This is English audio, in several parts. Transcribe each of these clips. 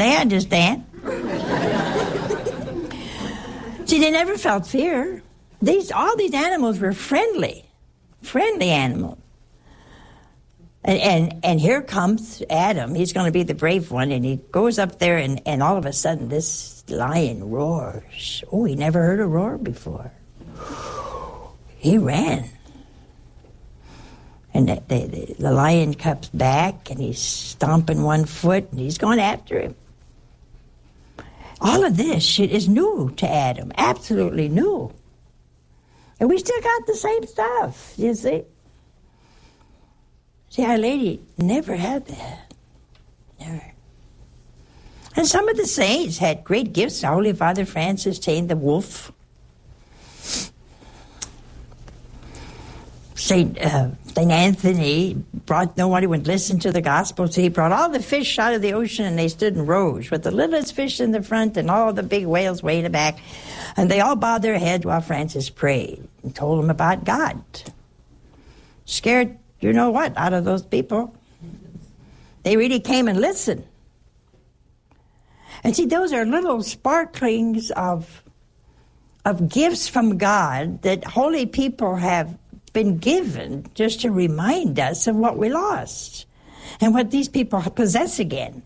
They understand. See, they never felt fear. All these animals were friendly animals. And here comes Adam. He's going to be the brave one, and he goes up there, and all of a sudden this lion roars. Oh, he never heard a roar before. He ran. And the lion comes back, and he's stomping one foot, and he's going after him. All of this shit is new to Adam, absolutely new. And we still got the same stuff, you see. See, Our Lady never had that. Never. And some of the saints had great gifts. Holy Father Francis tamed the wolf. Saint Anthony brought, nobody would listen to the gospel, so he brought all the fish out of the ocean, and they stood in rows with the littlest fish in the front and all the big whales way in the back. And they all bowed their heads while Francis prayed and told them about God. Scared, you know what, out of those people. They really came and listened. And see, those are little sparklings of gifts from God that holy people have been given just to remind us of what we lost and what these people possess again.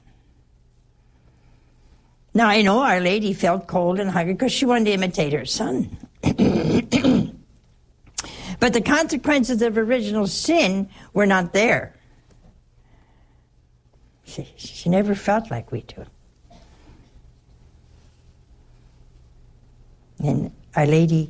Now, I know Our Lady felt cold and hungry because she wanted to imitate her son. But the consequences of original sin were not there. She never felt like we do. And Our Lady